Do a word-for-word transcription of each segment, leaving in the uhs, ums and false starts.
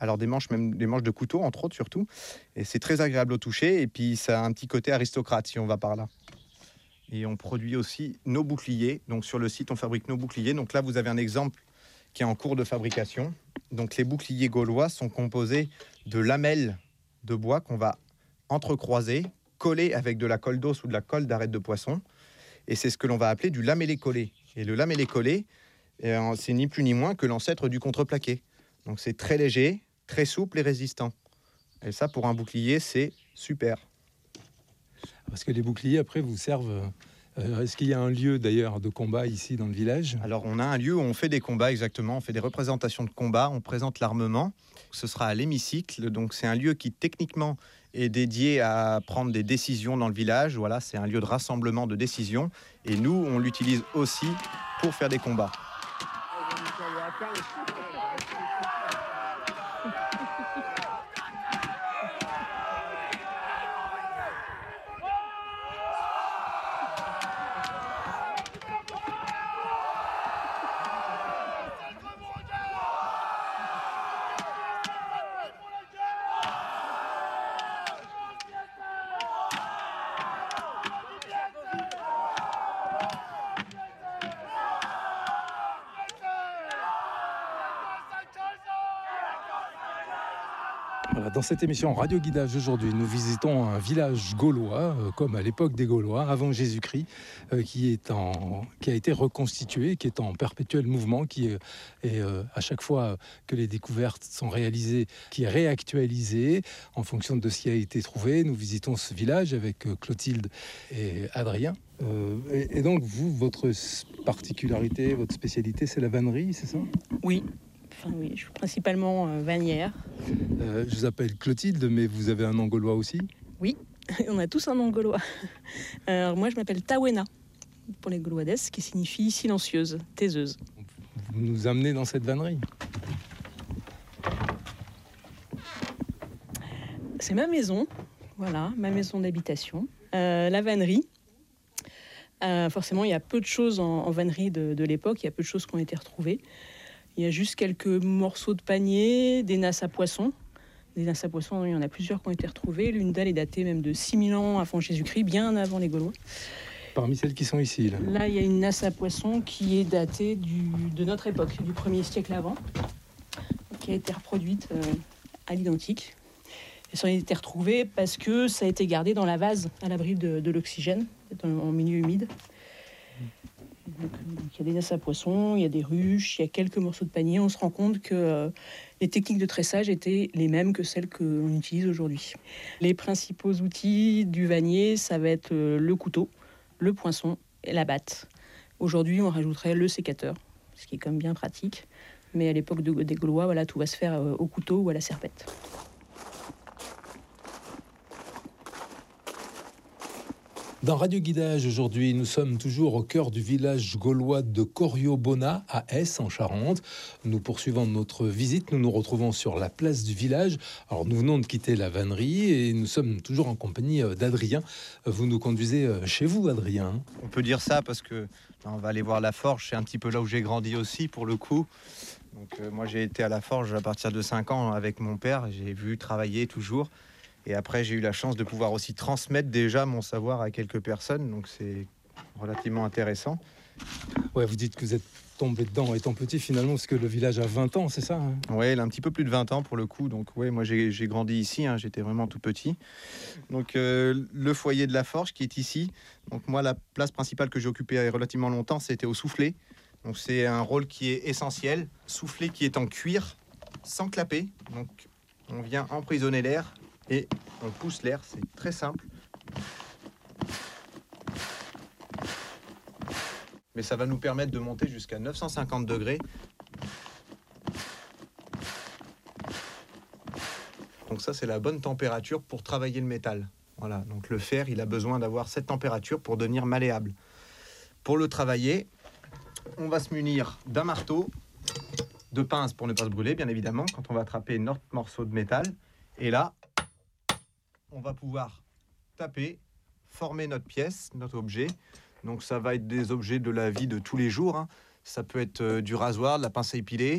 Alors des manches, même des manches de couteau, entre autres, surtout. Et c'est très agréable au toucher. Et puis ça a un petit côté aristocrate, si on va par là. Et on produit aussi nos boucliers. Donc sur le site, on fabrique nos boucliers. Donc là, vous avez un exemple qui est en cours de fabrication. Donc les boucliers gaulois sont composés de lamelles de bois qu'on va entrecroiser, coller avec de la colle d'os ou de la colle d'arête de poisson. Et c'est ce que l'on va appeler du lamellé collé. Et le lamellé collé, c'est ni plus ni moins que l'ancêtre du contreplaqué. Donc c'est très léger, très souple et résistant. Et ça, pour un bouclier, c'est super. Parce que les boucliers, après, vous servent... Euh, est-ce qu'il y a un lieu, d'ailleurs, de combat ici, dans le village ? Alors, on a un lieu où on fait des combats, exactement. On fait des représentations de combats, on présente l'armement. Ce sera à l'hémicycle. Donc, c'est un lieu qui, techniquement, est dédié à prendre des décisions dans le village. Voilà, c'est un lieu de rassemblement de décisions. Et nous, on l'utilise aussi pour faire des combats. Voilà, dans cette émission Radio Guidage aujourd'hui, nous visitons un village gaulois, euh, comme à l'époque des Gaulois, avant Jésus-Christ, euh, qui, est en, qui a été reconstitué, qui est en perpétuel mouvement, qui est, est euh, à chaque fois que les découvertes sont réalisées, qui est réactualisé en fonction de ce qui a été trouvé. Nous visitons ce village avec euh, Clotilde et Adrien. Euh, et, et donc, vous, votre particularité, votre spécialité, c'est la vannerie, c'est ça ? Oui. Enfin, oui, je suis principalement euh, vannière. Euh, je vous appelle Clotilde, mais vous avez un nom gaulois aussi ? Oui, on a tous un nom gaulois. Alors, moi, je m'appelle Tawena, pour les Gauloides, qui signifie silencieuse, taiseuse. Vous nous amenez dans cette vannerie ? C'est ma maison, voilà, ma maison d'habitation. Euh, la vannerie. Euh, forcément, il y a peu de choses en, en vannerie de, de l'époque, il y a peu de choses qui ont été retrouvées. Il y a juste quelques morceaux de panier, des nasses à poissons. Des nasses à poissons, il y en a plusieurs qui ont été retrouvées. L'une d'elles est datée même de six mille ans avant Jésus-Christ, bien avant les Gaulois. Parmi celles qui sont ici, là. Là, il y a une nasse à poissons qui est datée du, de notre époque, du premier siècle avant, qui a été reproduite euh, à l'identique. Et ça a été retrouvé parce que ça a été gardé dans la vase, à l'abri de, de l'oxygène, en milieu humide. Donc, il y a des nasses à poissons, il y a des ruches, il y a quelques morceaux de panier. On se rend compte que euh, les techniques de tressage étaient les mêmes que celles qu'on utilise aujourd'hui. Les principaux outils du vannier, ça va être euh, le couteau, le poinçon et la batte. Aujourd'hui, on rajouterait le sécateur, ce qui est quand même bien pratique. Mais à l'époque de, des Gaulois, voilà, tout va se faire euh, au couteau ou à la serpette. Dans Radio Guidage, aujourd'hui, nous sommes toujours au cœur du village gaulois de Coriobona, à Ess, en Charente. Nous poursuivons notre visite. Nous nous retrouvons sur la place du village. Alors, nous venons de quitter la vannerie et nous sommes toujours en compagnie d'Adrien. Vous nous conduisez chez vous, Adrien. On peut dire ça parce que on va aller voir la forge. C'est un petit peu là où j'ai grandi aussi, pour le coup. Donc, euh, moi, j'ai été à la forge à partir de cinq ans avec mon père. J'ai vu travailler toujours. Et après, j'ai eu la chance de pouvoir aussi transmettre déjà mon savoir à quelques personnes. Donc, c'est relativement intéressant. Ouais, vous dites que vous êtes tombé dedans étant petit, finalement, parce que le village a vingt ans, c'est ça, hein ? Oui, il a un petit peu plus de vingt ans pour le coup. Donc, ouais, moi, j'ai, j'ai grandi ici. Hein, j'étais vraiment tout petit. Donc, euh, le foyer de la forge qui est ici. Donc, moi, la place principale que j'ai occupée relativement longtemps, c'était au soufflet. Donc, c'est un rôle qui est essentiel. Soufflet qui est en cuir, sans clapper. Donc, on vient emprisonner l'air. Et on pousse l'air, c'est très simple. Mais ça va nous permettre de monter jusqu'à neuf cent cinquante degrés. Donc ça, c'est la bonne température pour travailler le métal. Voilà, donc le fer, il a besoin d'avoir cette température pour devenir malléable. Pour le travailler, on va se munir d'un marteau, de pince pour ne pas se brûler, bien évidemment, quand on va attraper notre morceau de métal. Et là, on va pouvoir taper, former notre pièce, notre objet. Donc ça va être des objets de la vie de tous les jours. Hein. Ça peut être euh, du rasoir, de la pince à épiler,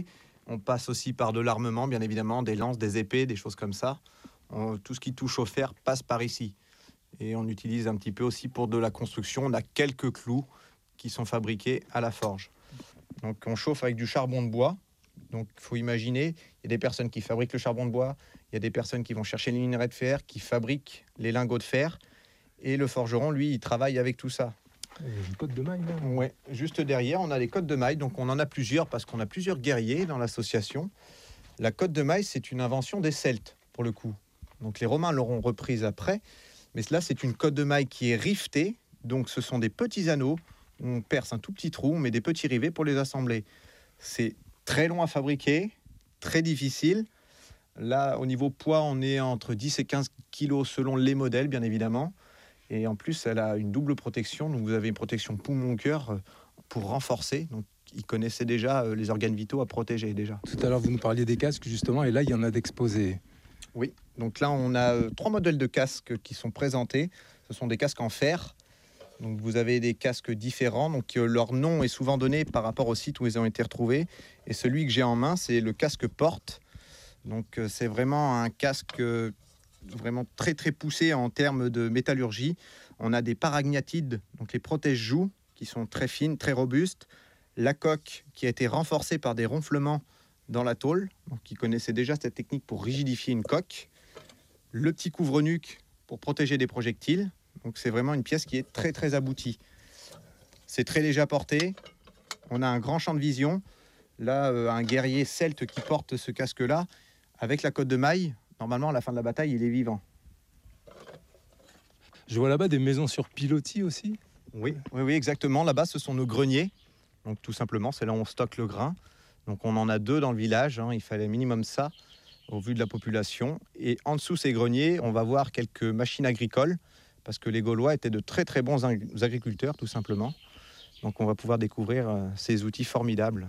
On passe aussi par de l'armement, bien évidemment, des lances, des épées, des choses comme ça. On, tout ce qui touche au fer passe par ici. Et on utilise un petit peu aussi pour de la construction. On a quelques clous qui sont fabriqués à la forge. Donc on chauffe avec du charbon de bois. Donc il faut imaginer, il y a des personnes qui fabriquent le charbon de bois, il y a des personnes qui vont chercher les minerais de fer, qui fabriquent les lingots de fer. Et le forgeron, lui, il travaille avec tout ça. Il y a une cotte de maille, là. Oui, juste derrière, on a les cottes de maille. Donc on en a plusieurs parce qu'on a plusieurs guerriers dans l'association. La cotte de maille, c'est une invention des Celtes, pour le coup. Donc les Romains l'auront reprise après. Mais là, c'est une cotte de maille qui est rivetée. Donc ce sont des petits anneaux. On perce un tout petit trou, on met des petits rivets pour les assembler. C'est très long à fabriquer, très difficile. Là, au niveau poids, on est entre dix et quinze kilos selon les modèles, bien évidemment. Et en plus, elle a une double protection. Donc, vous avez une protection poumon-cœur pour renforcer. Donc, ils connaissaient déjà les organes vitaux à protéger déjà. Tout à l'heure, vous nous parliez des casques, justement, et là, il y en a d'exposés. Oui, donc là, on a euh, trois modèles de casques qui sont présentés. Ce sont des casques en fer. Donc, vous avez des casques différents. Donc, euh, leur nom est souvent donné par rapport au site où ils ont été retrouvés. Et celui que j'ai en main, c'est le casque porte. Donc, euh, c'est vraiment un casque... Euh, vraiment très très poussé en termes de métallurgie. On a des paragnathides, donc les protège-joues, qui sont très fines, très robustes. La coque qui a été renforcée par des ronflements dans la tôle, donc ils connaissaient déjà cette technique pour rigidifier une coque. Le petit couvre-nuque pour protéger des projectiles. Donc c'est vraiment une pièce qui est très très aboutie. C'est très léger à porter. On a un grand champ de vision. Là, euh, un guerrier celte qui porte ce casque-là, avec la cotte de maille, normalement, à la fin de la bataille, il est vivant. Je vois là-bas des maisons sur pilotis aussi. Oui, oui, oui, exactement. Là-bas, ce sont nos greniers. Donc, tout simplement, c'est là où on stocke le grain. Donc, on en a deux dans le village. Hein. Il fallait minimum ça au vu de la population. Et en dessous ces greniers, on va voir quelques machines agricoles parce que les Gaulois étaient de très, très bons agriculteurs, tout simplement. Donc, on va pouvoir découvrir euh, ces outils formidables.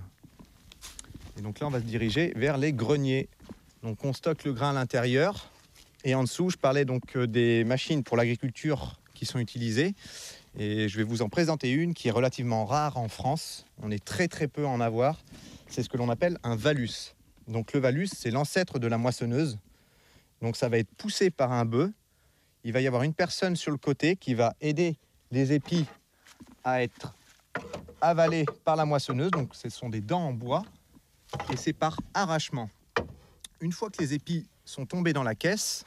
Et donc là, on va se diriger vers les greniers. Donc on stocke le grain à l'intérieur et en dessous, je parlais donc des machines pour l'agriculture qui sont utilisées et je vais vous en présenter une qui est relativement rare en France. On est très très peu à en avoir. C'est ce que l'on appelle un valus. Donc le valus, c'est l'ancêtre de la moissonneuse. Donc ça va être poussé par un bœuf. Il va y avoir une personne sur le côté qui va aider les épis à être avalés par la moissonneuse. Donc ce sont des dents en bois et c'est par arrachement. Une fois que les épis sont tombés dans la caisse,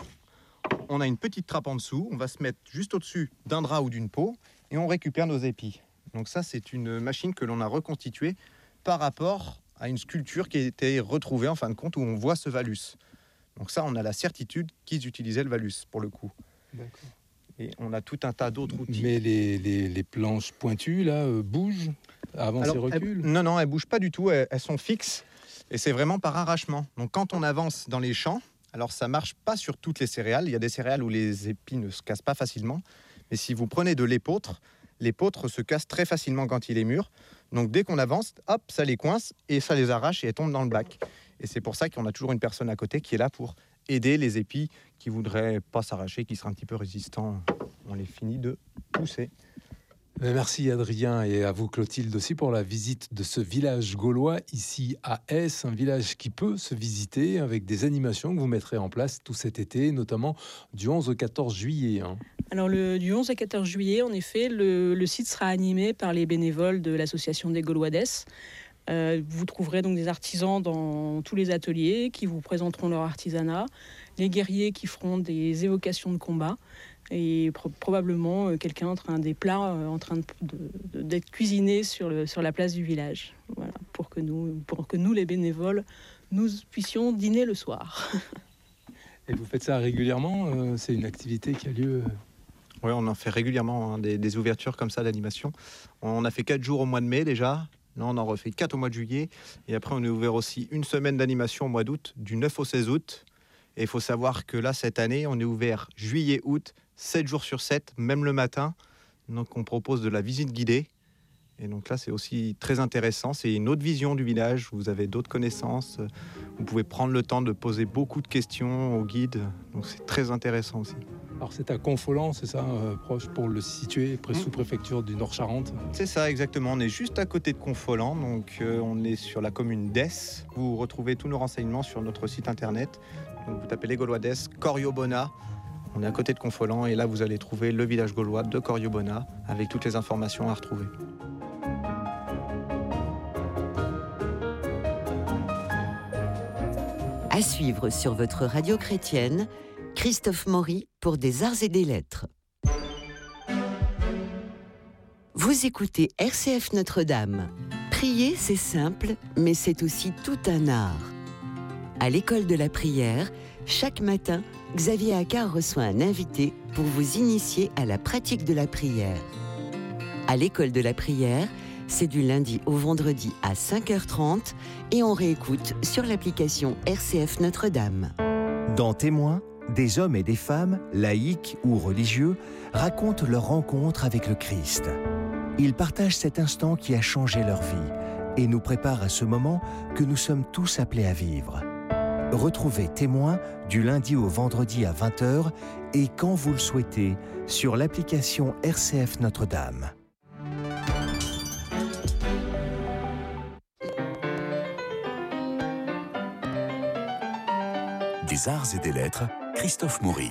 on a une petite trappe en dessous. On va se mettre juste au-dessus d'un drap ou d'une peau et on récupère nos épis. Donc ça, c'est une machine que l'on a reconstituée par rapport à une sculpture qui a été retrouvée en fin de compte où on voit ce valus. Donc ça, on a la certitude qu'ils utilisaient le valus pour le coup. D'accord. Et on a tout un tas d'autres outils. Mais les, les, les planches pointues, là, euh, bougent, avancent et reculent. Non, non, elles ne bougent pas du tout. Elles, elles sont fixes. Et c'est vraiment par arrachement. Donc quand on avance dans les champs, alors ça ne marche pas sur toutes les céréales. Il y a des céréales où les épis ne se cassent pas facilement. Mais si vous prenez de l'épeautre, l'épeautre se casse très facilement quand il est mûr. Donc dès qu'on avance, hop, ça les coince et ça les arrache et elles tombent dans le bac. Et c'est pour ça qu'on a toujours une personne à côté qui est là pour aider les épis qui ne voudraient pas s'arracher, qui seraient un petit peu résistants. On les finit de pousser. Merci Adrien et à vous Clotilde aussi pour la visite de ce village gaulois ici à Ess, un village qui peut se visiter avec des animations que vous mettrez en place tout cet été, notamment du onze au quatorze juillet. Hein. Alors le, du onze au quatorze juillet, en effet, le, le site sera animé par les bénévoles de l'association des Gaulois d'Ess. Euh, vous trouverez donc des artisans dans tous les ateliers qui vous présenteront leur artisanat, les guerriers qui feront des évocations de combat, et pro- probablement euh, quelqu'un en train des plats euh, en train de, de, d'être cuisinés sur, le, sur la place du village, voilà, pour que nous, pour que nous les bénévoles, nous puissions dîner le soir. Et vous faites ça régulièrement, euh, c'est une activité qui a lieu. Oui, on en fait régulièrement hein, des, des ouvertures comme ça d'animation. On a fait quatre jours au mois de mai déjà. Là, on en refait quatre au mois de juillet. Et après, on est ouvert aussi une semaine d'animation au mois d'août, du neuf au seize août. Et il faut savoir que là, cette année, on est ouvert juillet-août, sept jours sur sept, même le matin. Donc, on propose de la visite guidée. Et donc là, c'est aussi très intéressant. C'est une autre vision du village. Vous avez d'autres connaissances. Vous pouvez prendre le temps de poser beaucoup de questions au guide. Donc, c'est très intéressant aussi. Alors c'est à Confolens, c'est ça, euh, proche pour le situer, près sous-préfecture du Nord-Charente. C'est ça, exactement. On est juste à côté de Confolens, donc euh, on est sur la commune d'Es. Vous retrouvez tous nos renseignements sur notre site internet. Donc, vous tapez les Gaulois d'Es, Coriobona. On est à côté de Confolens et là vous allez trouver le village gaulois de Coriobona avec toutes les informations à retrouver. À suivre sur votre radio chrétienne, Christophe Maury pour des arts et des lettres. Vous écoutez R C F Notre-Dame. Prier, c'est simple, mais c'est aussi tout un art. À l'école de la prière, chaque matin, Xavier Accard reçoit un invité pour vous initier à la pratique de la prière. À l'école de la prière, c'est du lundi au vendredi à cinq heures trente et on réécoute sur l'application R C F Notre-Dame. Dans Témoins, des hommes et des femmes, laïcs ou religieux, racontent leur rencontre avec le Christ. Ils partagent cet instant qui a changé leur vie et nous préparent à ce moment que nous sommes tous appelés à vivre. Retrouvez Témoins du lundi au vendredi à vingt heures et quand vous le souhaitez sur l'application R C F Notre-Dame. Des arts et des lettres, Christophe Maury.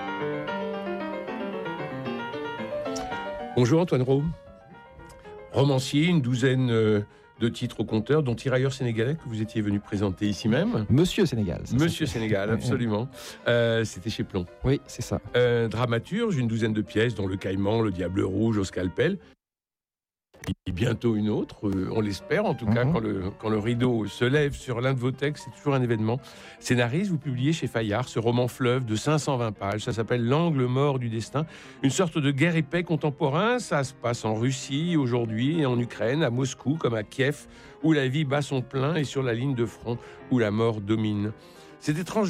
Bonjour Antoine Rome. Romancier, une douzaine de titres au compteur, dont Tirailleurs sénégalais que vous étiez venu présenter ici même. Monsieur Sénégal. Monsieur Sénégal, absolument. Euh, c'était chez Plon. Oui, c'est ça. Euh, dramaturge, une douzaine de pièces, dont Le Caïman, Le Diable Rouge, Au Scalpel. Et bientôt une autre, euh, on l'espère en tout mm-hmm. cas, quand le, quand le rideau se lève sur l'un de vos textes, c'est toujours un événement. Scénariste, vous publiez chez Fayard ce roman fleuve de cinq cent vingt pages, ça s'appelle L'angle mort du destin, une sorte de guerre et paix contemporain. Ça se passe en Russie aujourd'hui et en Ukraine, à Moscou comme à Kiev, où la vie bat son plein et sur la ligne de front où la mort domine. C'est étrange.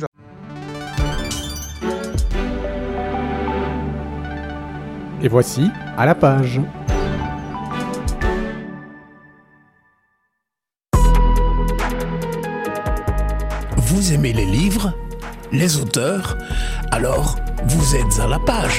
Et voici À la page. Vous aimez les livres, les auteurs, alors vous êtes à la page.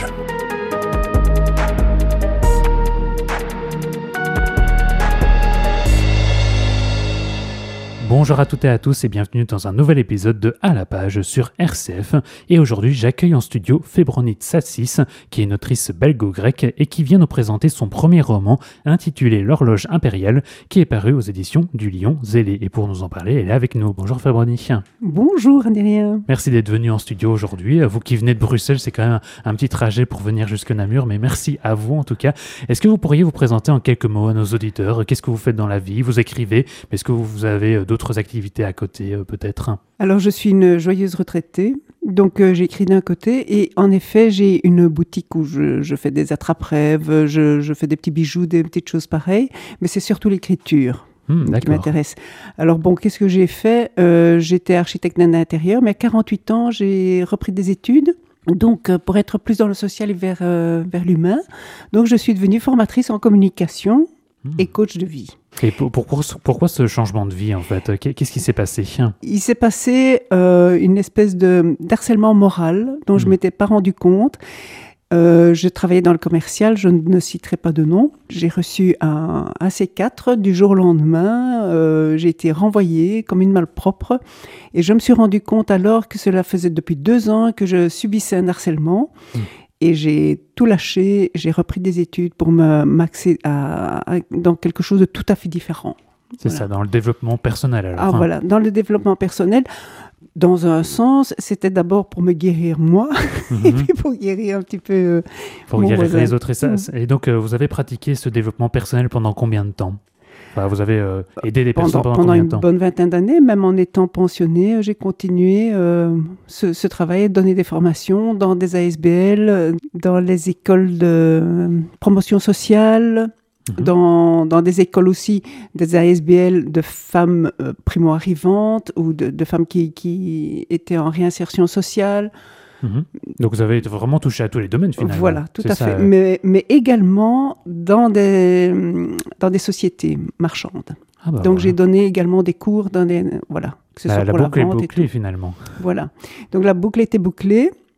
Bonjour à toutes et à tous et bienvenue dans un nouvel épisode de À la page sur R C F. Et aujourd'hui, j'accueille en studio Fébronite Tsatsis, qui est une autrice belgo-grecque et qui vient nous présenter son premier roman intitulé L'horloge impériale, qui est paru aux éditions du Lion Zélé. Et pour nous en parler, elle est avec nous. Bonjour Fébronite. Bonjour Adrien. Merci d'être venu en studio aujourd'hui. Vous qui venez de Bruxelles, c'est quand même un, un petit trajet pour venir jusque Namur, mais merci à vous en tout cas. Est-ce que vous pourriez vous présenter en quelques mots à nos auditeurs ? Qu'est-ce que vous faites dans la vie ? Vous écrivez, mais est-ce que vous avez d'autres D'autres activités à côté, euh, peut-être ? Alors, je suis une joyeuse retraitée, donc euh, j'écris d'un côté, et en effet, j'ai une boutique où je, je fais des attrape-rêves, je, je fais des petits bijoux, des petites choses pareilles, mais c'est surtout l'écriture mmh, qui m'intéresse. Alors bon, qu'est-ce que j'ai fait ? euh, J'étais architecte d'intérieur, mais à quarante-huit ans, j'ai repris des études. Donc, euh, pour être plus dans le social et vers, euh, vers l'humain. Donc, je suis devenue formatrice en communication mmh. et coach de vie. Et pour, pour, pourquoi ce changement de vie, en fait ? Qu'est-ce qui s'est passé ? Il s'est passé euh, une espèce de, d'harcèlement moral dont mmh. je ne m'étais pas rendu compte. Euh, je travaillais dans le commercial, je ne citerai pas de nom. J'ai reçu un, un C quatre du jour au lendemain. Euh, j'ai été renvoyée comme une malpropre. Et je me suis rendu compte alors que cela faisait depuis deux ans que je subissais un harcèlement. Mmh. Et j'ai tout lâché, j'ai repris des études pour me m'axer à, à, dans quelque chose de tout à fait différent. C'est voilà. Ça, dans le développement personnel alors. Ah enfin... voilà, dans le développement personnel, dans un sens, c'était d'abord pour me guérir moi, mm-hmm. et puis pour guérir un petit peu euh, Pour mon guérir voisin. les autres. Et, ça, mm-hmm. et donc, euh, vous avez pratiqué ce développement personnel pendant combien de temps ? Enfin, vous avez euh, aidé les personnes pendant, pendant, pendant combien de temps ? Pendant une bonne vingtaine d'années, même en étant pensionnée, j'ai continué euh, ce, ce travail, donner des formations dans des A S B L, dans les écoles de promotion sociale, mmh. dans, dans des écoles aussi, des A S B L de femmes euh, primo-arrivantes ou de, de femmes qui, qui étaient en réinsertion sociale. Mmh. Donc vous avez vraiment touché à tous les domaines finalement. Voilà, tout C'est à ça, fait. euh... Mais, mais également dans des, dans des sociétés marchandes. Ah bah Donc voilà. j'ai donné également des cours dans des... Voilà, que ce la, soit la pour boucle la est vente bouclée et tout. finalement. Voilà. Donc la boucle était bouclée.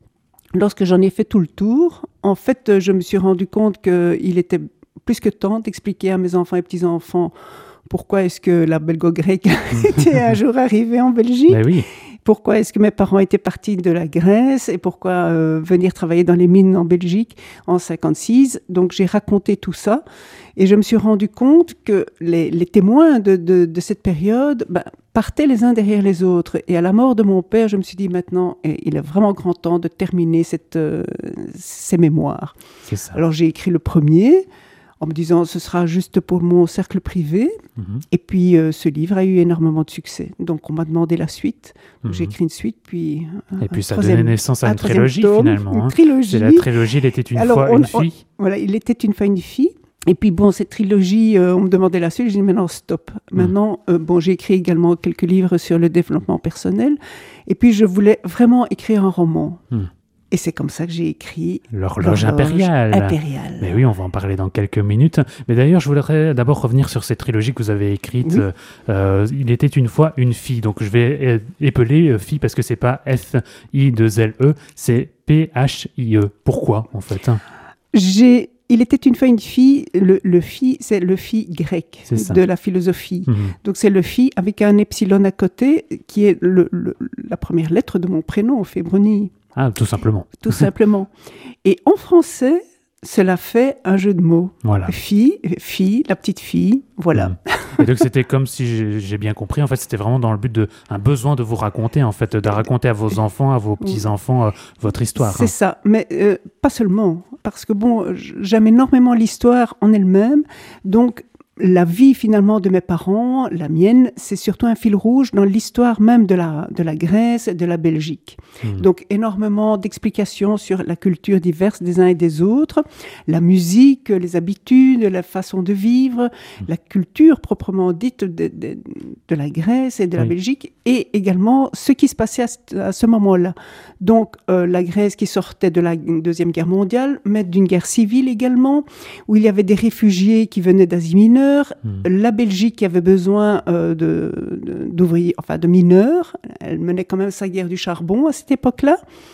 lorsque j'en ai fait tout le tour, en fait, je me suis rendu compte qu'il était plus que temps d'expliquer à mes enfants et petits-enfants pourquoi est-ce que la belgo-grecque était un jour arrivée en Belgique. Mais oui. Pourquoi est-ce que mes parents étaient partis de la Grèce et pourquoi euh, venir travailler dans les mines en Belgique en cinquante-six. Donc j'ai raconté tout ça et je me suis rendu compte que les, les témoins de, de, de cette période ben, partaient les uns derrière les autres. Et à la mort de mon père, je me suis dit maintenant, il est vraiment grand temps de terminer cette, euh, ces mémoires. C'est ça. Alors j'ai écrit le premier en me disant ce sera juste pour mon cercle privé. Mmh. Et puis euh, ce livre a eu énormément de succès. Donc on m'a demandé la suite. Mmh. J'ai écrit une suite, puis un, Et puis ça a donné naissance à une trilogie tome, finalement. Une hein. trilogie. C'est la trilogie Il était une Alors, fois on, une fille. On, voilà, Il était une fois une fille. Et puis bon, cette trilogie, euh, on me demandait la suite, j'ai dit maintenant stop. Mmh. Maintenant, euh, bon, j'ai écrit également quelques livres sur le développement personnel. Et puis je voulais vraiment écrire un roman. Mmh. Et c'est comme ça que j'ai écrit L'horloge impériale. impériale. Mais oui, on va en parler dans quelques minutes. Mais d'ailleurs, je voudrais d'abord revenir sur cette trilogie que vous avez écrite. Oui. Euh, il était une fois une fille. Donc je vais épeler euh, fille parce que c'est pas F I deux L E, c'est P H I E. Pourquoi en fait hein J'ai Il était une fois une fille, le, le phi, c'est le phi grec de la philosophie. Mmh. Donc c'est le phi avec un epsilon à côté qui est le, le, la première lettre de mon prénom, Fébroni. Ah, tout simplement. Tout simplement. Et en français, cela fait un jeu de mots. Voilà. Fille, fille, la petite fille, voilà. Mmh. Et donc c'était comme si j'ai, j'ai bien compris, en fait, c'était vraiment dans le but de un besoin de vous raconter, en fait, de raconter à vos enfants, à vos petits-enfants, euh, votre histoire. C'est hein. ça, mais euh, pas seulement, parce que bon, j'aime énormément l'histoire en elle-même, donc la vie finalement de mes parents, la mienne, c'est surtout un fil rouge dans l'histoire même de la, de la Grèce et de la Belgique. Mmh. Donc énormément d'explications sur la culture diverse des uns et des autres, la musique, les habitudes, la façon de vivre, mmh. la culture proprement dite de, de, de la Grèce et de la oui. Belgique, et également ce qui se passait à ce, à ce moment-là. Donc euh, la Grèce qui sortait de la Deuxième Guerre mondiale, mais d'une guerre civile également, où il y avait des réfugiés qui venaient d'Asie mineure, Mmh. la Belgique qui avait besoin euh, de, de, d'ouvriers, enfin de mineurs, elle menait quand même sa guerre du charbon à cette époque-là.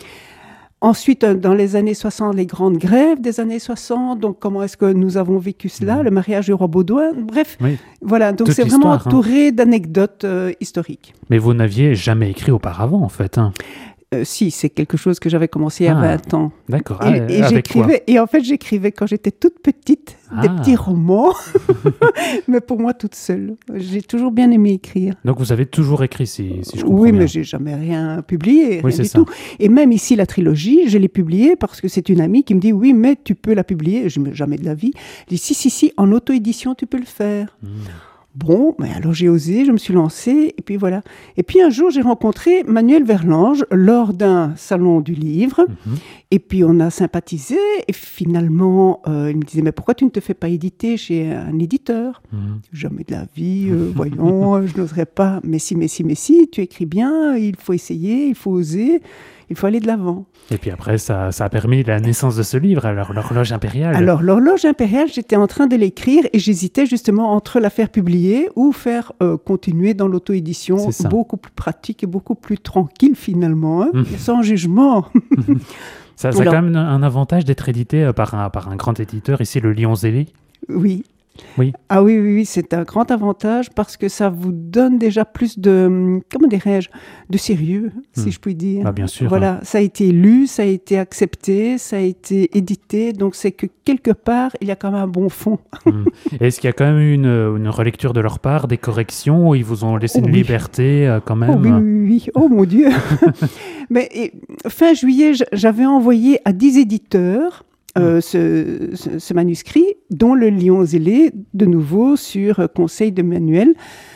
Ensuite, dans les années soixante, les grandes grèves des années soixante, donc comment est-ce que nous avons vécu cela, mmh. le mariage du roi Baudouin, bref, oui. voilà, donc Toute c'est vraiment entouré hein. d'anecdotes euh, historiques. Mais vous n'aviez jamais écrit auparavant en fait hein. Euh, si, c'est quelque chose que j'avais commencé à ah, vingt ans. D'accord. Et, et, j'écrivais, et en fait, j'écrivais quand j'étais toute petite, ah. des petits romans, mais pour moi toute seule. J'ai toujours bien aimé écrire. Donc vous avez toujours écrit, si, si je comprends Oui, bien. mais j'ai jamais rien publié, oui, rien du ça. tout. Et même ici, la trilogie, je l'ai publiée parce que c'est une amie qui me dit « Oui, mais tu peux la publier. » Je ne jamais de la vie. Je dis « Si, si, si, en auto-édition, tu peux le faire. Mmh. » Bon, mais alors j'ai osé, je me suis lancée, et puis voilà. Et puis un jour, j'ai rencontré Manuel Verlange lors d'un salon du livre, mmh. et puis on a sympathisé, et finalement, euh, il me disait, mais pourquoi tu ne te fais pas éditer chez un éditeur ? mmh. Jamais de la vie, euh, voyons, je n'oserais pas. Mais si, mais si, mais si, tu écris bien, il faut essayer, il faut oser, il faut aller de l'avant. Et puis après, ça, ça a permis la naissance de ce livre, alors l'horloge impériale. Alors l'horloge impériale, j'étais en train de l'écrire et j'hésitais justement entre la faire publier ou faire euh, continuer dans l'auto-édition, beaucoup plus pratique et beaucoup plus tranquille finalement, hein, mmh. sans jugement. ça, ça alors, a quand même un avantage d'être édité par un, par un grand éditeur, ici le Lion Zélé. Oui. Oui. Ah oui, oui, oui, c'est un grand avantage parce que ça vous donne déjà plus de, comment dirais-je, de sérieux, mmh. si je puis dire. Bah, bien sûr. Voilà, hein. ça a été lu, ça a été accepté, ça a été édité, donc c'est que quelque part, il y a quand même un bon fond. Mmh. Est-ce qu'il y a quand même eu une, une relecture de leur part, des corrections, où ils vous ont laissé oh, une oui. liberté euh, quand même Oh oui, oui, oui. Oh mon Dieu. Mais et, fin juillet, j'avais envoyé à dix éditeurs Euh, ce, ce, ce manuscrit, dont le Lion Zélé, de nouveau, sur euh, conseil de Manuel.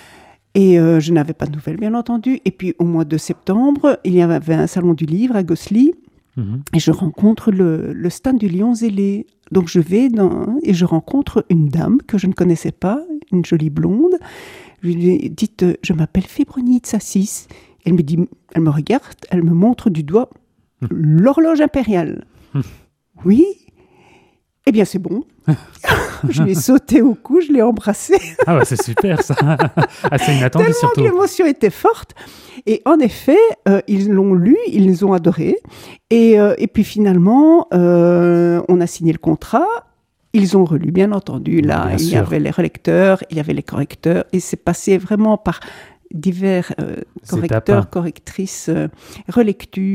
Et euh, je n'avais pas de nouvelles, bien entendu. Et puis, au mois de septembre, il y avait un salon du livre à Gosselies. Mm-hmm. Et je rencontre le, le stand du Lion Zélé. Donc, je vais dans, et je rencontre une dame que je ne connaissais pas, une jolie blonde. Je lui ai dit, je m'appelle Fébroni Tsassis. Elle me dit, elle me regarde, elle me montre du doigt mm. l'horloge impériale. Mm. Oui. Eh bien, c'est bon. Je lui ai sauté au cou, je l'ai embrassé. Ah bah c'est super ça. Assez inattendu Tellement surtout. que l'émotion était forte. Et en effet, euh, ils l'ont lu, ils ont adoré. Et, euh, et puis finalement, euh, on a signé le contrat. Ils ont relu, bien entendu. Là, Bien il y sûr. avait les relecteurs, il y avait les correcteurs. Et c'est passé vraiment par divers euh, correcteurs, étapes. correctrices, euh, relectures.